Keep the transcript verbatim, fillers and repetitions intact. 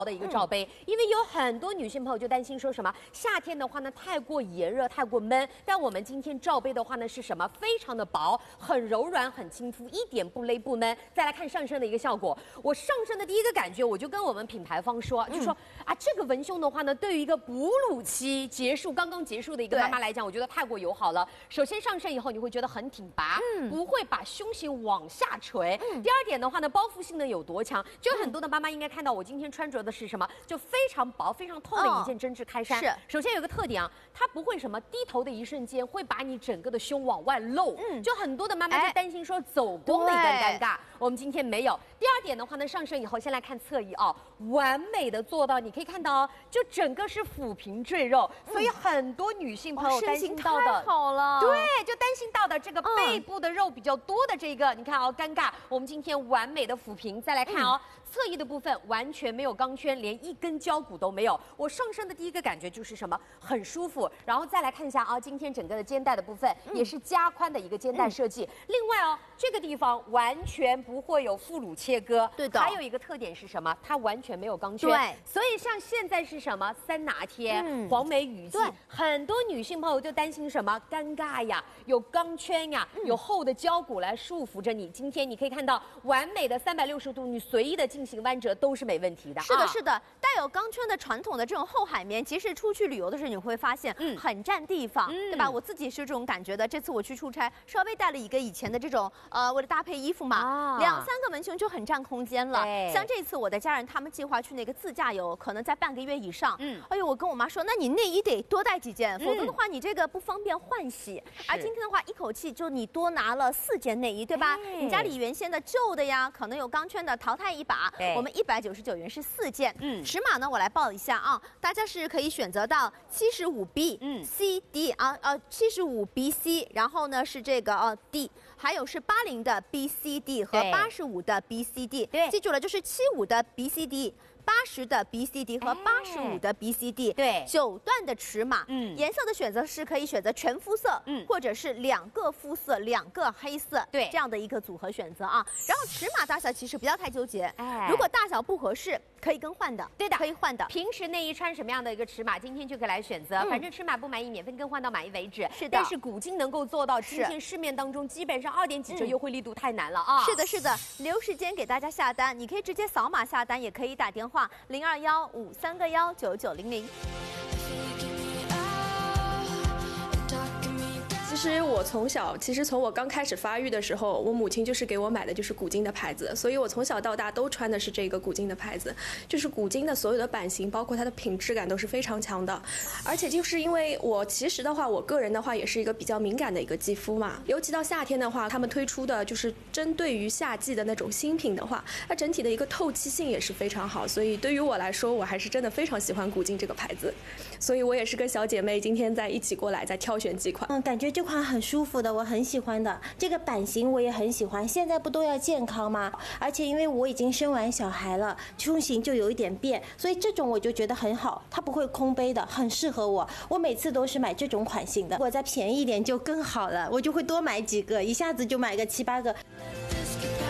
的一个罩杯，因为有很多女性朋友就担心说什么夏天的话呢太过炎热太过闷，但我们今天罩杯的话呢是什么？非常的薄，很柔软，很亲肤，一点不勒不闷。再来看上身的一个效果，我上身的第一个感觉，我就跟我们品牌方说，就说、嗯、啊这个文胸的话呢，对于一个哺乳期结束刚刚结束的一个妈妈来讲，我觉得太过友好了。首先上身以后你会觉得很挺拔，嗯、不会把胸型往下垂。嗯、第二点的话呢，包覆性能有多强？就很多的妈妈应该看到我今天穿着的是什么？就非常薄、非常透的一件针织开衫。是，首先有个特点啊，它不会什么低头的一瞬间会把你整个的胸往外露。嗯，就很多的妈妈就担心说走光的一个尴尬。我们今天没有。第二点的话呢，上身以后先来看侧衣哦，完美的做到，你可以看到哦，就整个是抚平赘肉，嗯、所以很多女性朋友担心到的， 太好了， 对，就担心到的这个背部的肉比较多的这个，嗯、你看哦，尴尬。我们今天完美的抚平，再来看哦。嗯侧翼的部分完全没有钢圈，连一根胶骨都没有。我上身的第一个感觉就是什么？很舒服。然后再来看一下啊，今天整个的肩带的部分、嗯、也是加宽的一个肩带设计。嗯、另外哦，这个地方完全不会有副乳切割。 对的。 还有一个特点是什么？它完全没有钢圈。 对。 所以像现在是什么？三拿贴、嗯、黄梅雨季，很多女性朋友就担心什么？尴尬呀，有钢圈呀，嗯、有厚的胶骨来束缚着你。今天你可以看到完美的三百六十度，你随意的进行弯折都是没问题的。 是的，是的，带有钢圈的传统的这种厚海绵，其实出去旅游的时候你会发现，嗯，很占地方，嗯、对吧？我自己是这种感觉的。这次我去出差，稍微带了一个以前的这种，呃，为了搭配衣服嘛，啊、两三个文胸就很占空间了。像这次我的家人他们计划去那个自驾游，可能在半个月以上。嗯，哎呦，我跟我妈说，那你内衣得多带几件，嗯、否则的话你这个不方便换洗。而今天的话，一口气就你多拿了四件内衣，对吧？你家里原先的旧的呀，可能有钢圈的，淘汰一把。我们一百九十九元是四件，嗯，尺码呢我来报一下啊，大家是可以选择到七十五 B， 嗯 ，C D 啊呃七十五 B C， 然后呢是这个呃 D， 还有是八零的 B C D 和八十五的 B C D， 对，记住了，就是七五的 B C D。八十的 B C D 和八十五的 B C D， 对，九段的尺码，嗯，颜色的选择是可以选择全肤色，嗯，或者是两个肤色，两个黑色，对，这样的一个组合选择啊。然后尺码大小其实不要太纠结，哎，如果大小不合适，可以更换的，对的，可以换的。平时内衣穿什么样的一个尺码，今天就可以来选择，嗯、反正尺码不满意，免费更换到满意为止。是的，但是古今能够做到，今天市面当中基本上二点几折优惠力度太难了啊。是的，是的，留时间给大家下单，你可以直接扫码下单，也可以打电话。零二幺五三个幺九九零零。 其实我从小，其实从我刚开始发育的时候，我母亲就是给我买的就是古今的牌子，所以我从小到大都穿的是这个古今的牌子。就是古今的所有的版型，包括它的品质感都是非常强的。而且就是因为我其实的话，我个人的话也是一个比较敏感的一个肌肤嘛，尤其到夏天的话，他们推出的就是针对于夏季的那种新品的话，它整体的一个透气性也是非常好。所以对于我来说，我还是真的非常喜欢古今这个牌子。所以我也是跟小姐妹今天在一起过来，在挑选几款。 嗯，感觉这款很舒服的，我很喜欢的。这个版型我也很喜欢。现在不都要健康吗？而且因为我已经生完小孩了，胸型就有一点变，所以这种我就觉得很好，它不会空杯的，很适合我。我每次都是买这种款型的，如果再便宜一点就更好了，我就会多买几个，一下子就买个七八个。